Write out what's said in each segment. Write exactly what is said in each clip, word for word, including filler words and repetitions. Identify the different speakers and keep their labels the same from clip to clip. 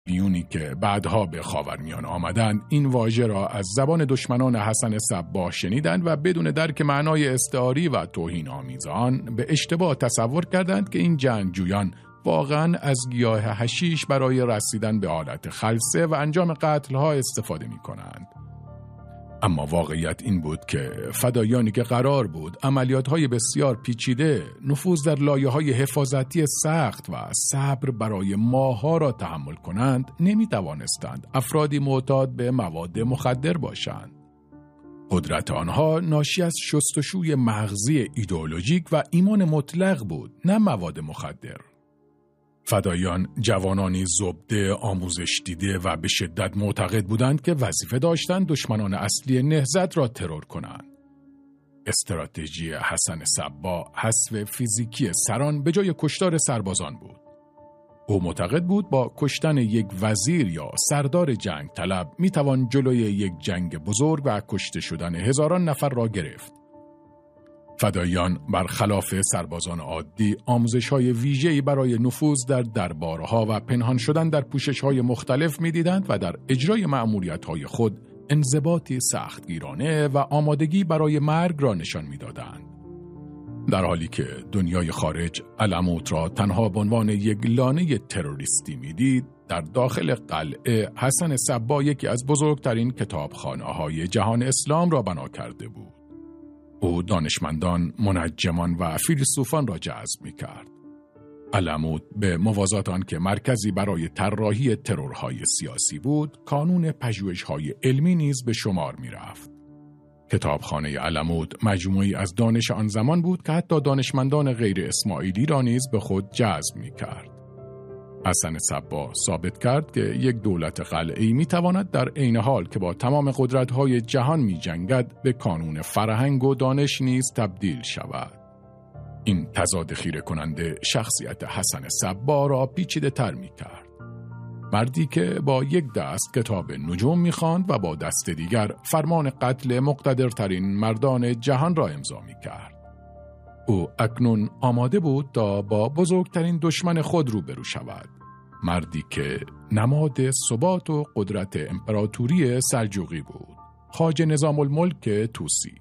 Speaker 1: بیونی که بعدها به خاورمیانه آمدند این واژه را از زبان دشمنان حسن صباح شنیدند و بدون درک معنای استعاری و توهین آمیز آن به اشتباه تصور کردند که این جنگجویان واقعاً از گیاه حشیش برای رسیدن به حالت خلسه و انجام قتل‌ها استفاده می‌کنند. اما واقعیت این بود که فدایانی که قرار بود عملیات‌های بسیار پیچیده، نفوذ در لایه‌های حفاظتی سخت و صبر برای ماه‌ها را تحمل کنند، نمی‌توانستند افرادی معتاد به مواد مخدر باشند. قدرت آنها ناشی از شستشوی مغزی ایدئولوژیک و ایمان مطلق بود، نه مواد مخدر. فدایان جوانانی زبده، آموزش دیده و به شدت معتقد بودند که وظیفه داشتند دشمنان اصلی نهضت را ترور کنند. استراتژی حسن صباح حذف فیزیکی سران به جای کشتار سربازان بود. او معتقد بود با کشتن یک وزیر یا سردار جنگ طلب می توان جلوی یک جنگ بزرگ و کشته شدن هزاران نفر را گرفت. فدایان برخلاف سربازان عادی آموزش‌های ویژه‌ای برای نفوذ در دربارها و پنهان شدن در پوشش‌های مختلف می‌دیدند و در اجرای مأموریت‌های خود انضباطی سختگیرانه و آمادگی برای مرگ را نشان می‌دادند. در حالی که دنیای خارج علموت را تنها به عنوان یک لانه تروریستی می‌دید، در داخل قلعه حسن صباح یکی از بزرگترین کتابخانه‌های جهان اسلام را بنا کرده بود. او دانشمندان، منجمان و فیلسوفان را جذب می‌کرد. علموت به موازات آن که مرکزی برای طراحی ترورهای سیاسی بود، کانون پژوهش‌های علمی نیز به شمار می‌رفت. کتابخانه علموت مجموعی از دانش آن زمان بود که حتی دانشمندان غیر اسماعیلی را نیز به خود جذب می‌کرد. حسن صباح ثابت کرد که یک دولت قلعه‌ای می‌تواند در عین حال که با تمام قدرت‌های جهان می‌جنگد به کانون فرهنگ و دانش نیز تبدیل شود. این تضاد خیره کننده شخصیت حسن صباح را پیچیده‌تر می‌کرد. مردی که با یک دست کتاب نجوم می‌خواند و با دست دیگر فرمان قتل مقتدرترین مردان جهان را امضا می‌کرد. او اکنون آماده بود تا با بزرگترین دشمن خود روبرو شود. مردی که نماد ثبات و قدرت امپراتوری سلجوقی بود. خواجه نظام الملک طوسی.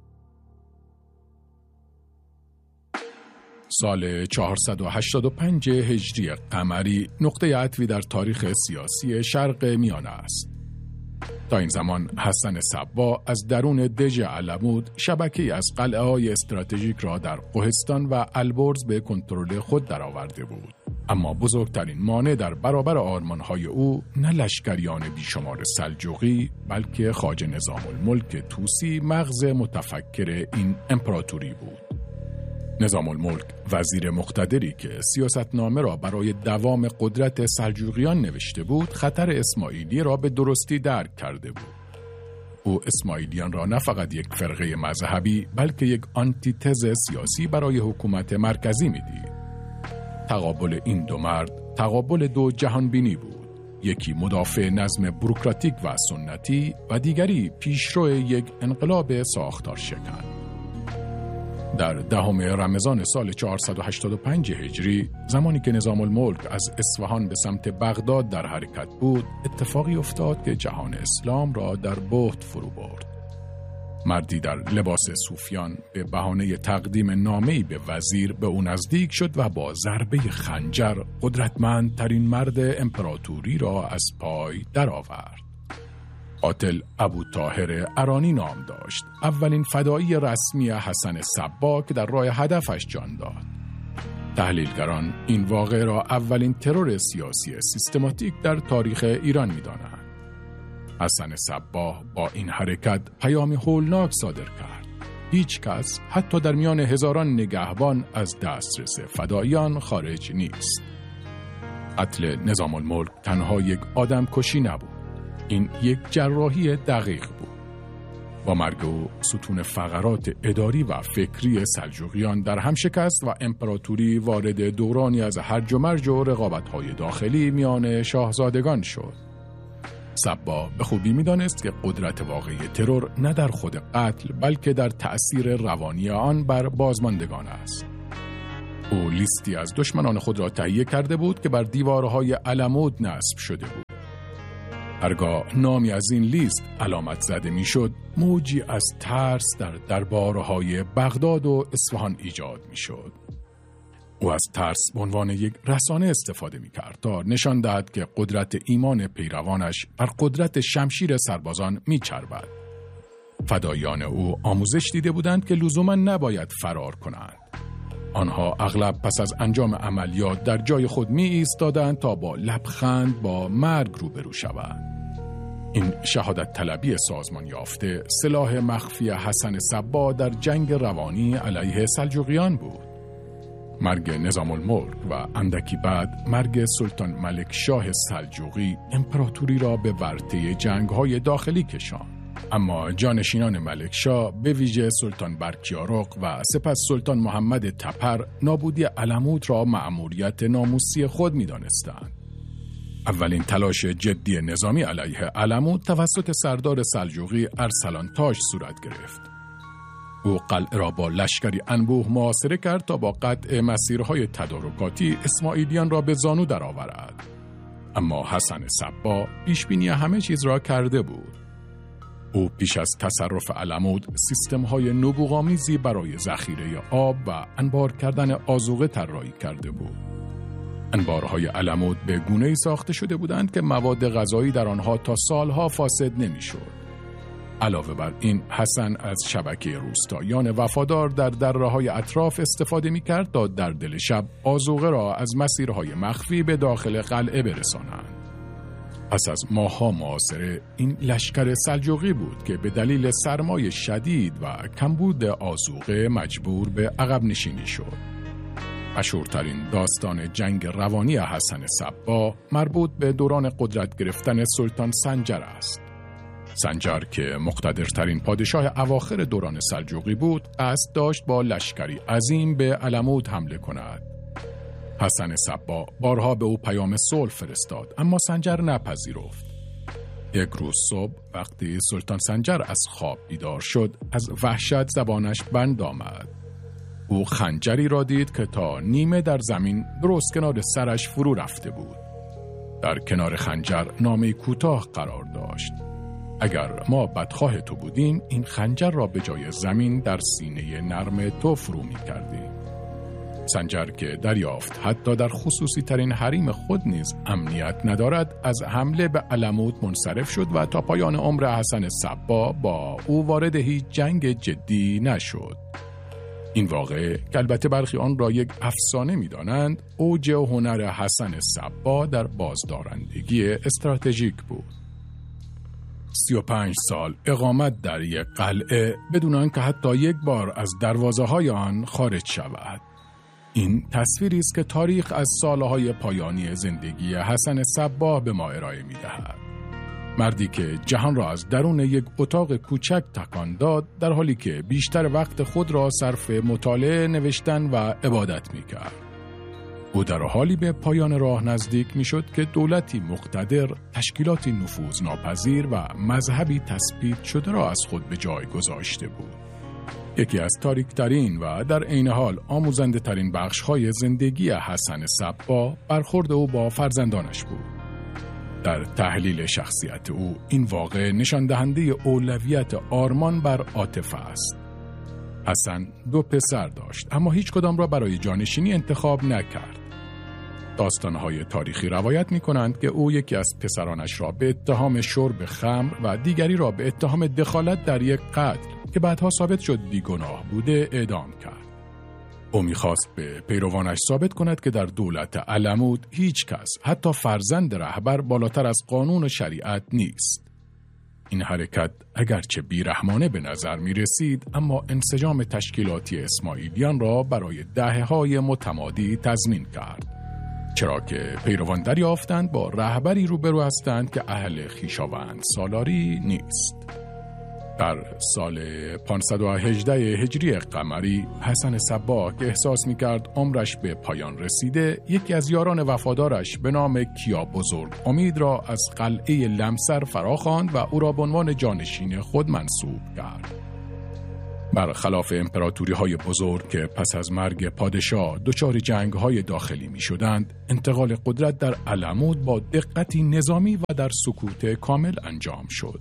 Speaker 1: سال چهارصد و هشتاد و پنج هجری قمری نقطه عطفی در تاریخ سیاسی شرق میانه است. تا این زمان حسن صباح از درون دژ علموت شبکه‌ای از قلعه‌های استراتژیک را در قهستان و البرز به کنترل خود درآورده بود. اما بزرگترین مانع در برابر آرمان‌های او نه لشکریان بیشمار سلجوقی بلکه خواجه نظام الملک طوسی مغز متفکر این امپراتوری بود. نظام الملک وزیر مقتدری که سیاستنامه را برای دوام قدرت سلجوقیان نوشته بود، خطر اسماعیلی را به درستی درک کرده بود. او اسماعیلیان را نه فقط یک فرقه مذهبی بلکه یک آنتیتز سیاسی برای حکومت مرکزی می‌دید. تقابل این دو مرد تقابل دو جهانبینی بود. یکی مدافع نظم بوروکراتیک و سنتی و دیگری پیشرو یک انقلاب ساختار شکن. در دهم رمضان سال چهارصد و هشتاد و پنج هجری، زمانی که نظام الملک از اصفهان به سمت بغداد در حرکت بود، اتفاقی افتاد که جهان اسلام را در بهت فرو برد. مردی در لباس صوفیان به بهانه تقدیم نامه‌ای به وزیر به او نزدیک شد و با ضربه خنجر قدرتمندترین مرد امپراتوری را از پای درآورد. قاتل ابوطاهر ارانی نام داشت، اولین فدایی رسمی حسن صباح که در راه هدفش جان داد. تحلیلگران این واقعه را اولین ترور سیاسی سیستماتیک در تاریخ ایران می‌دانند. حسن صباح با این حرکت پیامی هولناک صادر کرد. هیچ کس حتی در میان هزاران نگهبان از دسترس فداییان خارج نیست. قتل نظام الملک تنها یک آدم کشی نبود. این یک جراحی دقیق بود. با مرگ او ستون فقرات اداری و فکری سلجوقیان در هم شکست و امپراتوری وارد دورانی از هرج و مرج و رقابت‌های داخلی میان شاهزادگان شد. صباح به خوبی می‌دانست که قدرت واقعی ترور نه در خود قتل بلکه در تأثیر روانی آن بر بازماندگان است. او لیستی از دشمنان خود را تهیه کرده بود که بر دیوارهای علمود نصب شده بود. هرگاه نامی از این لیست علامت زده میشد، موجی از ترس در دربارهای بغداد و اصفهان ایجاد میشد. او از ترس به عنوان یک رسانه استفاده میکرد تا نشان دهد که قدرت ایمان پیروانش بر قدرت شمشیر سربازان میچربد. فدایان او آموزش دیده بودند که لزوما نباید فرار کنند. آنها اغلب پس از انجام عملیات در جای خود می ایستادند تا با لبخند با مرگ روبرو شوند. این شهادت طلبی سازمان یافته سلاح مخفی حسن صبا در جنگ روانی علیه سلجوقیان بود. مرگ نظام الملک و اندکی بعد مرگ سلطان ملک شاه سلجوقی امپراتوری را به ورطه جنگ‌های داخلی کشاند. اما جانشینان ملکشاه به ویژه سلطان برکیارق و سپس سلطان محمد تپر نابودی علمود را مأموریت ناموسی خود می دانستند. اولین تلاش جدی نظامی علیه علمود توسط سردار سلجوقی ارسلان تاش صورت گرفت. او قلعه را با لشکری انبوه محاصره کرد تا با قطع مسیرهای تدارکاتی اسماعیلیان را به زانو درآورد. اما حسن صبا پیشبینی همه چیز را کرده بود. او پیش از تصرف علمود سیستم‌های نبوغامیزی برای ذخیره آب و انبار کردن آذوقه طراحی کرده بود. انبارهای علمود به گونه‌ای ساخته شده بودند که مواد غذایی در آنها تا سالها فاسد نمی‌شد. علاوه بر این، حسن از شبکه روستاییان وفادار در دره‌های اطراف استفاده می‌کرد تا در دل شب آذوقه را از مسیرهای مخفی به داخل قلعه برسانند. پس از ماه‌ها محاصره، این لشکر سلجوقی بود که به دلیل سرمای شدید و کمبود آذوقه مجبور به عقب نشینی شد. مشهورترین داستان جنگ روانی حسن صبا مربوط به دوران قدرت گرفتن سلطان سنجر است. سنجر که مقتدرترین پادشاه اواخر دوران سلجوقی بود، قصد داشت با لشکری عظیم به علمود حمله کند. حسن صبا بارها به او پیام صلح فرستاد، اما سنجر نپذیرفت. یک روز صبح وقتی سلطان سنجر از خواب بیدار شد، از وحشت زبانش بند آمد. او خنجری را دید که تا نیمه در زمین درست کنار سرش فرو رفته بود. در کنار خنجر نامه کوتاه قرار داشت: اگر ما بدخواه تو بودیم، این خنجر را به جای زمین در سینه نرم تو فرو می کردیم. سنجر که دریافت حتی در خصوصی ترین حریم خود نیز امنیت ندارد، از حمله به علمود منصرف شد و تا پایان عمر حسن صبا با او وارد هیچ جنگ جدی نشد. این واقعه که البته برخی آن را یک افسانه می دانند، اوج هنر حسن صبا در بازدارندگی استراتژیک بود. سی و پنج سال اقامت در یک قلعه بدون آنکه حتی یک بار از دروازه های آن خارج شود. این تصویری است که تاریخ از سالهای پایانی زندگی حسن صبا به ما ارائه می دهد. مردی که جهان را از درون یک اتاق کوچک تکان داد، در حالی که بیشتر وقت خود را صرف مطالعه، نوشتن و عبادت می کرد. او در حالی به پایان راه نزدیک می شد که دولتی مقتدر، تشکیلاتی نفوذ ناپذیر و مذهبی تثبیت شده را از خود به جای گذاشته بود. یکی از تاریک‌ترین و در عین حال آموزنده ترین بخش‌های زندگی حسن صبا برخورد او با فرزندانش بود. در تحلیل شخصیت او، این واقعه نشان دهنده اولویت آرمان بر عاطفه است. حسن دو پسر داشت، اما هیچ کدام را برای جانشینی انتخاب نکرد. داستان‌های تاریخی روایت می‌کنند که او یکی از پسرانش را به اتهام شرب خمر و دیگری را به اتهام دخالت در یک قتل که بعدها ثابت شد بیگناه بوده اعدام کرد. او می‌خواست به پیروانش ثابت کند که در دولت علمود هیچ کس، حتی فرزند رهبر، بالاتر از قانون و شریعت نیست. این حرکت اگرچه بیرحمانه به نظر می رسید، اما انسجام تشکیلاتی اسماعیلیان را برای دهه‌های متمادی تضمین کرد. چرا که پیروان دریافتند با رهبری روبرو هستند که اهل خویشاوند سالاری نیست. در سال پانصد و هجده هجری قمری، حسن صبا که احساس می‌کرد عمرش به پایان رسیده، یکی از یاران وفادارش به نام کیا بزرگ امید را از قلعه لمسر فراخواند و او را به عنوان جانشین خود منصوب کرد. برخلاف امپراتوری‌های بزرگ که پس از مرگ پادشاه دچار جنگ‌های داخلی می‌شدند، انتقال قدرت در علمود با دقتی نظامی و در سکوت کامل انجام شد.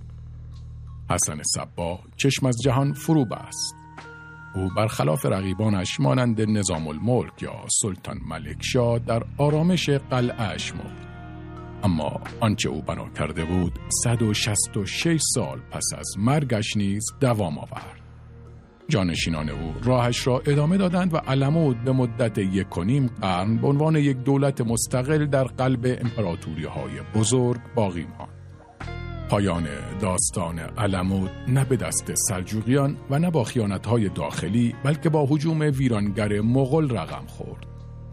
Speaker 1: حسن صباح چشم از جهان فرو بست. او برخلاف رقیبانش مانند نظام الملک یا سلطان ملکشاه در آرامش قلعه‌اش مرد. اما آنچه او بنا کرده بود صد و شصت و شش سال پس از مرگش نیز دوام آورد. جانشینان او راهش را ادامه دادند و علمود به مدت یک و نیم قرن به عنوان یک دولت مستقل در قلب امپراتوری‌های بزرگ باقی ماند. پایان داستان علمود نه به دست سلجوقیان و نه با خیانت‌های داخلی بلکه با هجوم ویرانگر مغول رقم خورد.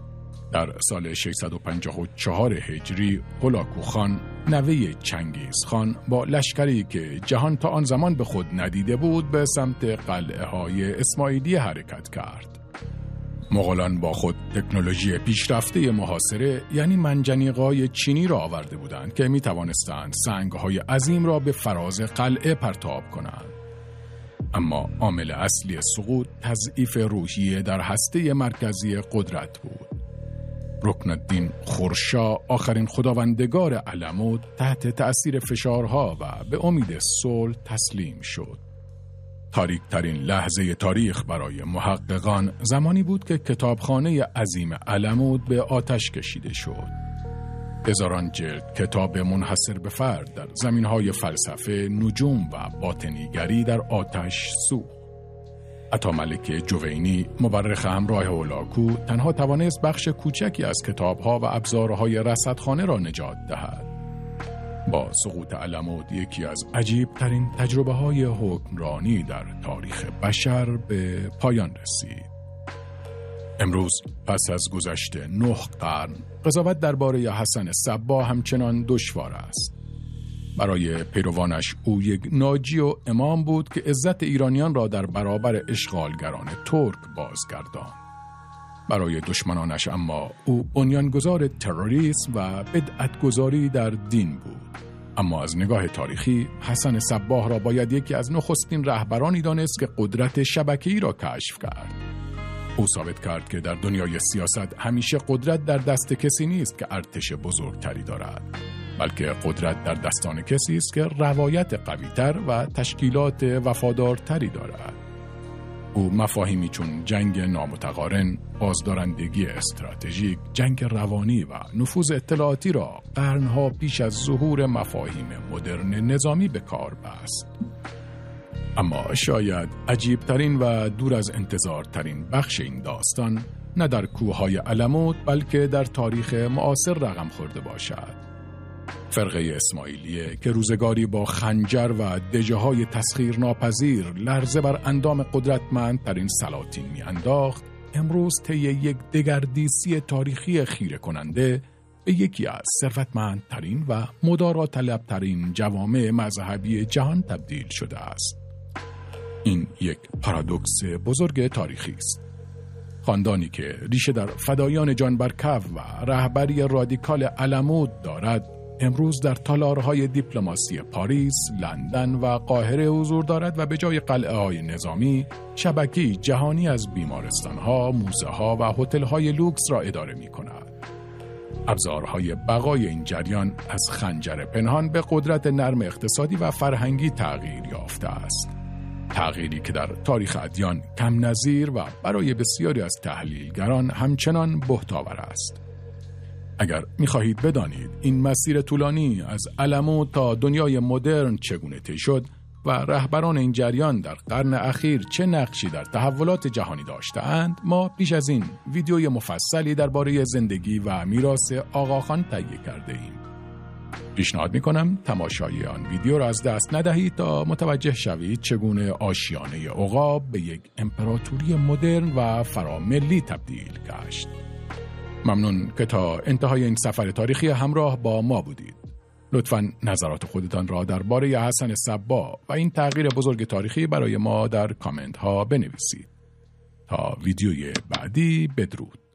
Speaker 1: در سال ششصد و پنجاه و چهار هجری هولاکو خان نوه چنگیز خان با لشکری که جهان تا آن زمان به خود ندیده بود به سمت قلعه های اسماعیلی حرکت کرد. مغولان با خود تکنولوژی پیشرفته محاصره یعنی منجنیق‌های چینی را آورده بودند که می توانستند سنگ‌های عظیم را به فراز قلعه پرتاب کنند. اما عامل اصلی سقوط تضعیف روحیه در هسته مرکزی قدرت بود. رکن الدین خورشاه آخرین خداوندگار علمود تحت تأثیر فشارها و به امید صلح تسلیم شد. تاریک ترین لحظه تاریخ برای محققان زمانی بود که کتابخانه عظیم علمود به آتش کشیده شد. هزاران جلد کتاب منحصر به فرد در زمینهای فلسفه، نجوم و باطنیگری در آتش سوخت. عطاملک جوینی، مورخ همراه هولاکو، تنها توانست بخش کوچکی از کتابها و ابزارهای رصدخانه را نجات دهد. با سقوط علمود یکی از عجیب ترین تجربه های حکمرانی در تاریخ بشر به پایان رسید. امروز پس از گذشت نه قرن قضاوت درباره حسن صباح همچنان دشوار است. برای پیروانش او یک ناجی و امام بود که عزت ایرانیان را در برابر اشغالگران ترک بازگرداند. برای دشمنانش اما او بنیانگذار تروریسم و بدعتگذاری در دین بود. اما از نگاه تاریخی حسن صباح را باید یکی از نخستین رهبرانی دانست که قدرت شبکه‌ای را کشف کرد. او ثابت کرد که در دنیای سیاست همیشه قدرت در دست کسی نیست که ارتش بزرگتری دارد، بلکه قدرت در دستان کسی است که روایت قوی‌تر و تشکیلات وفادارتری دارد. او مفاهیمی چون جنگ نامتقارن، بازدارندگی استراتژیک، جنگ روانی و نفوذ اطلاعاتی را قرنها پیش از ظهور مفاهیم مدرن نظامی به کار بست. اما شاید عجیبترین و دور از انتظارترین بخش این داستان نه در کوههای علمود بلکه در تاریخ معاصر رقم خورده باشد. فرقه اسماعیلیه که روزگاری با خنجر و دژه‌های تسخیر ناپذیر لرزه بر اندام قدرتمندترین سلاطین می‌انداخت، امروز طی یک دگردیسی تاریخی خیره کننده به یکی از ثروتمندترین و مدارا طلبترین جوامع مذهبی جهان تبدیل شده است. این یک پارادوکس بزرگ تاریخی است. خاندانی که ریشه در فدایان جان برکف و رهبری رادیکال علمود دارد، امروز در تالارهای دیپلماسی پاریس، لندن و قاهره حضور دارد و به جای قلعه‌های نظامی، شبکه‌ای جهانی از بیمارستان‌ها، موزه‌ها و هتل‌های لوکس را اداره می‌کند. ابزارهای بقای این جریان از خنجر پنهان به قدرت نرم اقتصادی و فرهنگی تغییر یافته است. تغییری که در تاریخ ادیان کم نظیر و برای بسیاری از تحلیلگران همچنان بهت‌آور است. اگر می‌خواهید بدانید این مسیر طولانی از علمود تا دنیای مدرن چگونه طی شد و رهبران این جریان در قرن اخیر چه نقشی در تحولات جهانی داشته‌اند، ما پیش از این ویدیوی مفصلی درباره زندگی و میراث آقاخان تهیه کرده ایم. پیشنهاد می‌کنم تماشای آن ویدیو را از دست ندهید تا متوجه شوید چگونه آشیانه عقاب به یک امپراتوری مدرن و فراملی تبدیل گشت. ممنون که تا انتهای این سفر تاریخی همراه با ما بودید. لطفاً نظرات خودتان را درباره حسن صباح و این تغییر بزرگ تاریخی برای ما در کامنت ها بنویسید. تا ویدیوی بعدی، بدرود.